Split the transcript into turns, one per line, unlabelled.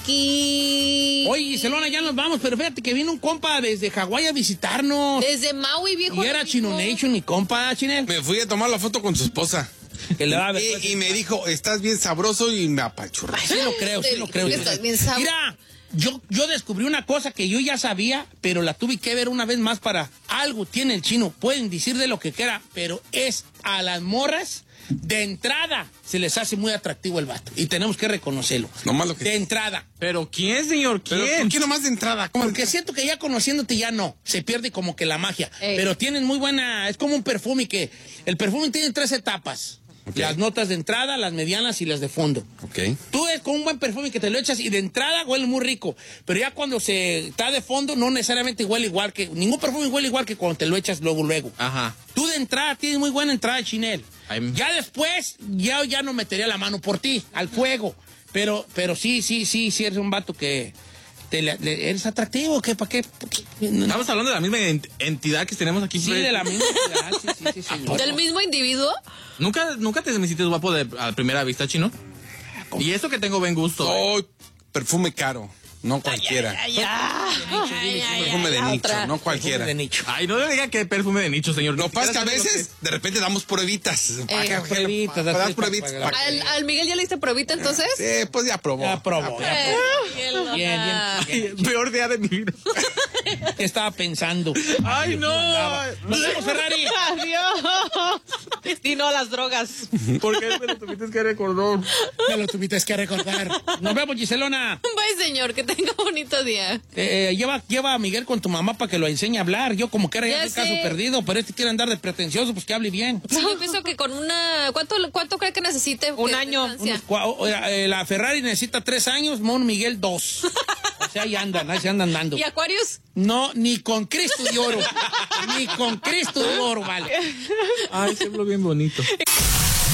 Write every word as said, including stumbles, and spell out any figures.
Whisky.
Oye, Giselona, ya nos vamos, pero fíjate que vino un compa desde Hawái a visitarnos.
Desde Maui, viejo.
Y era Chino Nation, mi compa, Chinel.
Me fui a tomar la foto con su esposa.
Que le va a ver,
y,
pues,
y me dijo, estás bien sabroso, y me apachurró.
Sí lo creo, sí lo creo.
Estás bien sabroso.
Mira, yo, yo descubrí una cosa que yo ya sabía, pero la tuve que ver una vez más para algo tiene el chino. Pueden decir de lo que quiera, pero es a las morras de entrada se les hace muy atractivo el vato. Y tenemos que reconocerlo.
Nomás lo que...
De entrada.
¿Pero quién, señor? ¿Quién?
¿Pero por qué nomás de entrada? ¿Cómo
Porque
de entrada?
siento que ya conociéndote ya no. Se pierde como que la magia.
Ey.
Pero tienen muy buena... Es como un perfume que... El perfume tiene tres etapas.
Okay.
Las notas de entrada, las medianas y las de fondo.
Ok.
Tú es con un buen perfume que te lo echas y de entrada huele muy rico. Pero ya cuando se está de fondo no necesariamente huele igual que... Ningún perfume huele igual que cuando te lo echas luego, luego.
Ajá.
Tú de entrada tienes muy buena entrada, Chinel.
Ay.
Ya después, ya, ya no metería la mano por ti, al fuego. Pero, pero sí, sí, sí, sí eres un vato que... Te, le, le, ¿Eres atractivo? ¿Qué? ¿Para qué? ¿Por qué? No,
Estamos hablando de la misma ent- entidad que tenemos aquí.
sí, de la misma entidad, sí, sí, sí, señor.
¿Del mismo individuo?
¿Nunca, ¿Nunca te me hiciste guapo de, a primera vista, Chino? Y eso que tengo buen gusto.
Oh, perfume caro, no cualquiera.
Ay, ay, ay,
Perfume de
la
nicho,
otra.
no cualquiera.
De nicho.
Ay, no le diga que perfume de nicho, señor.
Lo
Ni
pasa que a
siquiera sabe
veces, de repente damos pruebitas.
Eh,
pruebitas,
Para dar
así,
pruebitas.
para-
para-
¿Al, ¿Al Miguel ya le diste pruebita entonces?
Sí, pues ya probó.
Ya probó, ya
Eh,
probó.
Miguel,
Bien,
ah.
bien,
lo que- Peor día de mi vida.
¿Qué estaba pensando?
Ay, no.
Nos vemos, Ferrari.
Adiós. Y no a las drogas.
¿Por qué me lo tuviste que recordar?
Ya lo tuviste que recordar. Nos vemos, Giselona.
Bye, señor, que tenga bonito día.
Eh, lleva, lleva a Miguel con tu mamá para que lo enseñe a hablar. Yo como que era ya
Ya
el caso
sé.
perdido, pero este quiere andar de pretencioso, pues que hable bien.
Sí, yo pienso que con una... ¿Cuánto, cuánto cree que necesite?
Un
de
año.
distancia?
Unos cua- o- eh, la Ferrari necesita tres años, Mon Miguel dos. O sea, ahí andan, ahí se andan dando.
¿Y Aquarius?
No, ni con Cristo de oro. Ni con Cristo de oro, vale.
Ay, se habló bien bonito.